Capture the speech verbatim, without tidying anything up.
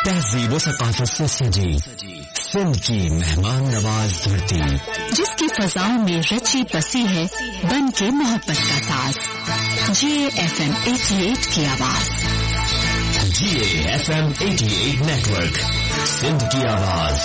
तहजीब सकाफत से सजी सिंध की मेहमान नवाज धरती, जिसकी फजाओं में रची बसी है बन के मोहब्बत का साज। जी एफ एम अठासी की आवाज। जी एफ एम अठासी नेटवर्क, सिंध की आवाज।